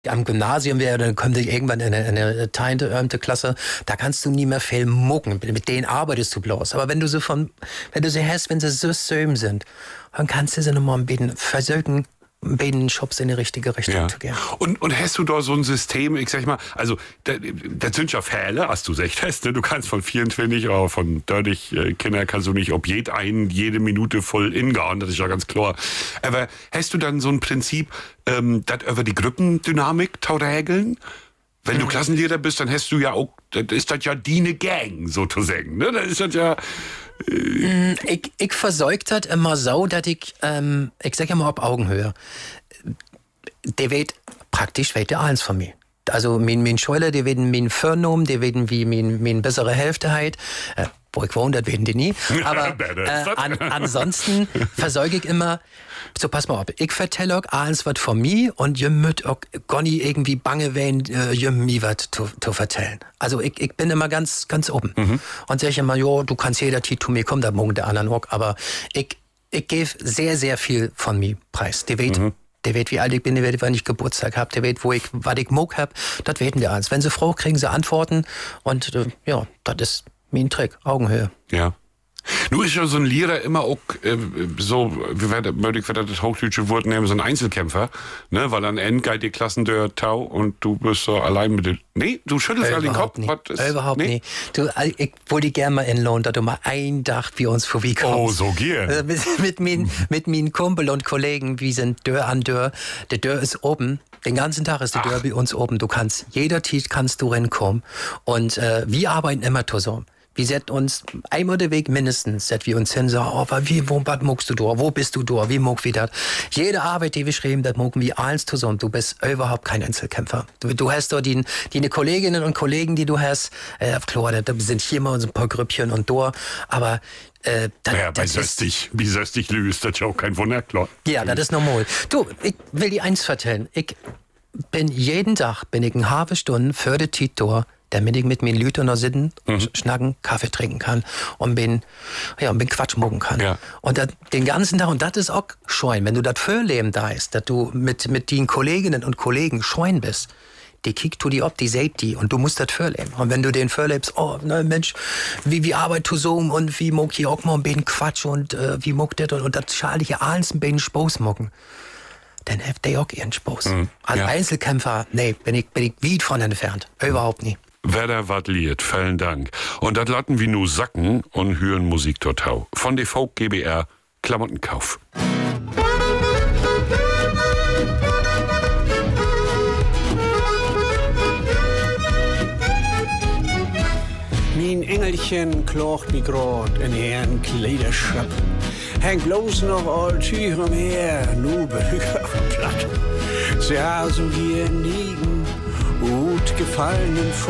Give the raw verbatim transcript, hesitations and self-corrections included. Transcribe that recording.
Am Gymnasium wäre, dann kommt ich irgendwann in eine, eine teinte Klasse, da kannst du nie mehr viel mucken, mit denen arbeitest du bloß. Aber wenn du so von, wenn du sie hast, wenn sie so söm sind, dann kannst du sie nochmal ein bisschen versuchen, ein bisschen Schubs in die richtige Richtung ja. zu gehen. Und, und hast du da so ein System, ich sag mal, also, das, das sind ja Fälle, hast du recht hast, ne? Du kannst von vierundzwanzig oder von dreißig äh, Kindern kannst du nicht ob jed einen jede Minute voll ingauen, das ist ja ganz klar. Aber hast du dann so ein Prinzip, ähm, das über die Gruppendynamik tau regeln? Wenn du Klassenlehrer bist, dann hast du ja auch, das ist das ja die eine Gang, sozusagen, ne? Das ist das ja... Äh ich, ich versorge das immer so, dass ich, ähm, ich sag ja mal auf Augenhöhe, der wird praktisch weht der eins von mir. Also mein, mein Schüler, die werden mein Vornamen, die werden wie mein, mein bessere Hälfte halt. Äh, wo ich wohne, das werden die nie. Aber äh, an, ansonsten versorge ich immer, so pass mal auf, ich vertelle euch alles was von mir und ihr müsst auch gar nicht irgendwie bange werden, äh, ihr mir was zu, zu vertellen. Also ich, ich bin immer ganz, ganz oben. Mhm. Und sage immer, jo, du kannst jeder Titel zu mir kommen, da morgen der anderen auch. Aber ich, ich gebe sehr, sehr viel von mir preis. Die weht, mhm. Der weiß, wie alt ich bin, der weiß, wann ich Geburtstag habe, der weiß, wo ich, was ich mag hab, das weten wir alles. Wenn sie Frau kriegen sie Antworten und äh, ja, das ist mein Trick, Augenhöhe. Ja. Nun ist ja so ein Lehrer immer auch äh, so, wie wird möglich wird das hochdeutsche Wort nehmen, so ein Einzelkämpfer, ne, weil an Ende geht die Klassendeur tau und du bist so allein mit dem, nee, du schüttelst alle den Kopf. Was ist, Überhaupt nee? nicht. Du, ich wollte gerne mal in Lohn, dass du mal ein Tag wie uns vorbeikommst. Oh, so gern. Also mit, mit meinen, mit meinen Kumpel und Kollegen, wir sind Dörr an Dörr. Der Dörr ist oben. Den ganzen Tag ist die Dörr bei uns oben. Du kannst, jeder Tiet kannst du reinkommen. Und äh, wir arbeiten immer zusammen. Wir setzen uns einmal den Weg mindestens, dass wir uns hin sagen, oh, wie, wo, was muckst du da, wo bist du da, wie muck wie das. Jede Arbeit, die wir schreiben, das mucken wir alles zusammen. Du bist überhaupt kein Einzelkämpfer. Du, du hast da die, die Kolleginnen und Kollegen, die du hast, äh, klar, da sind hier mal so ein paar Grüppchen und da, aber Äh, dat, ja, bei Söstig, wie Söstig löst, das ist ja auch kein Wunder, klar. Ja, das ist normal. Du, ich will dir eins vertellen. Ich bin jeden Tag, bin ich eine halbe Stunde für den Titor, damit ich mit meinen Leuten noch sitzen, mhm. schnacken, Kaffee trinken kann und bin, ja, und bin Quatsch mucken kann. Ja. Und dat, den ganzen Tag, und das ist auch scheuen, wenn du das Vorleben da ist, dass du mit, mit den Kolleginnen und Kollegen scheuen bist, die kickt du die ob, die seht die und du musst das vorleben. Und wenn du den vorlebst, oh, na Mensch, wie, wie arbeit du so und wie muck hier auch mal ein bisschen Quatsch und äh, wie muckt das und, und das schalige alles ein bisschen Spaß mucken, dann habt ihr auch ihren Spaß. Mhm. Als ja. Einzelkämpfer, nee, bin ich, bin ich weit von entfernt. Überhaupt nie. Werder wat liert, vielen Dank. Und das lassen wir nur sacken und hören Musik total. Von der Folk G B R Klamottenkauf. Mein Engelchen klocht mi grad in Herrn Kleiderschrapp. Hängt bloß noch all Tücher umher, nu bin ich platt. Sie haben wir liegen, gut gefallenen